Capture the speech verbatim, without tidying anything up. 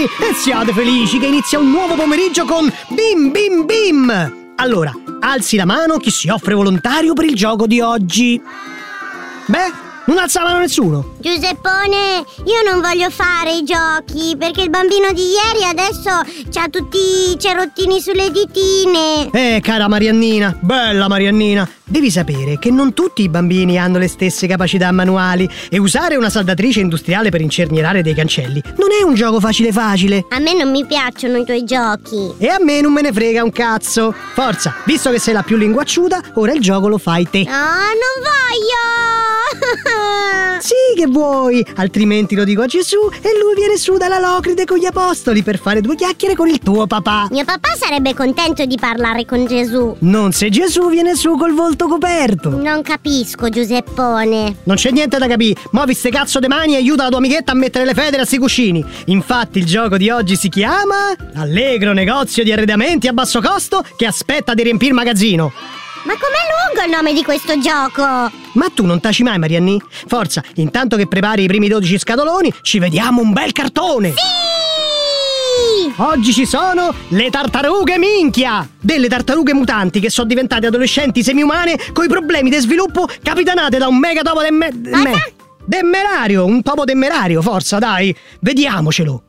e siate felici che inizia un nuovo pomeriggio con Bim Bim Bim! Allora, alzi la mano chi si offre volontario per il gioco di oggi. Beh, non alza la mano nessuno. Giuseppone, io non voglio fare i giochi perché il bambino di ieri adesso c'ha tutti i cerottini sulle ditine. Eh, cara Mariannina, bella Mariannina, devi sapere che non tutti i bambini hanno le stesse capacità manuali e usare una saldatrice industriale per incernierare dei cancelli non è un gioco facile facile. A me non mi piacciono i tuoi giochi. E a me non me ne frega un cazzo. Forza, visto che sei la più linguacciuta, ora il gioco lo fai te. No, non voglio! Sì che vuoi, altrimenti lo dico a Gesù e lui viene su dalla Locride con gli apostoli per fare due chiacchiere con il tuo papà. Mio papà sarebbe contento di parlare con Gesù. Non se Gesù viene su col volto coperto. Non capisco, Giuseppone. Non c'è niente da capire, muovi ste cazzo de mani e aiuta la tua amichetta a mettere le federe a sti cuscini. Infatti il gioco di oggi si chiama Allegro negozio di arredamenti a basso costo che aspetta di riempire magazzino. Ma com'è lungo il nome di questo gioco? Ma tu non taci mai, Marianni? Forza, intanto che prepari i primi dodici scatoloni, ci vediamo un bel cartone! Sì! Oggi ci sono le tartarughe minchia! Delle tartarughe mutanti che sono diventate adolescenti semi-umane coi problemi di sviluppo capitanate da un mega topo de me... Cosa? me- Demmerario, un topo demmerario, forza, dai! Vediamocelo!